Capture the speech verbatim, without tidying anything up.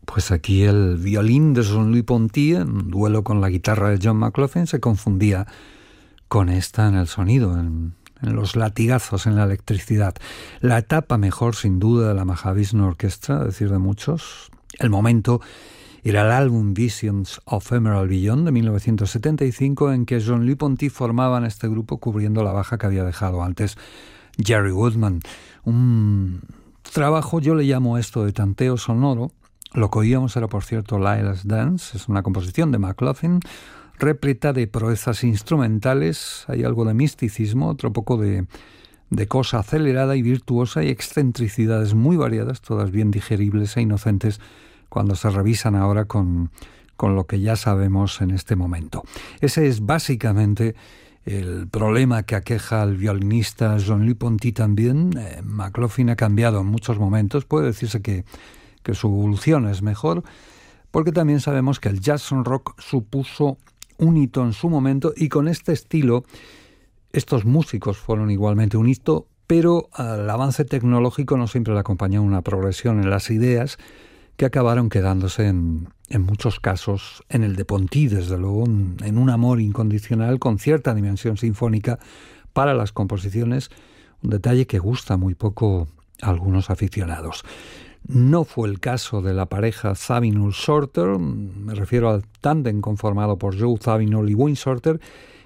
Pues aquí el violín de Jean-Louis Ponty, en duelo con la guitarra de John McLaughlin, se confundía con esta en el sonido, en, en los latigazos, en la electricidad. La etapa mejor, sin duda, de la Mahavishnu Orchestra, a decir de muchos. El momento era el álbum Visions of Emerald Beyond de mil novecientos setenta y cinco, en que Jean-Louis Ponty formaba en este grupo cubriendo la baja que había dejado antes Jerry Woodman. Un trabajo, yo le llamo esto de tanteo sonoro. Lo que oíamos era, por cierto, Lila's Dance, es una composición de McLaughlin, repleta de proezas instrumentales, hay algo de misticismo, otro poco de, de cosa acelerada y virtuosa y excentricidades muy variadas, todas bien digeribles e inocentes cuando se revisan ahora con, con lo que ya sabemos en este momento. Ese es básicamente el problema que aqueja al violinista Jean-Louis Ponty también. Eh, McLaughlin ha cambiado en muchos momentos, puede decirse que que su evolución es mejor, porque también sabemos que el Jackson Rock supuso un hito en su momento, y con este estilo estos músicos fueron igualmente un hito, pero al avance tecnológico no siempre le acompañó una progresión en las ideas que acabaron quedándose en, en muchos casos en el de Ponty, desde luego, en, en un amor incondicional con cierta dimensión sinfónica para las composiciones, un detalle que gusta muy poco a algunos aficionados. No fue el caso de la pareja Zawinul-Shorter, me refiero al tándem conformado por Joe Zawinul y Wayne Shorter,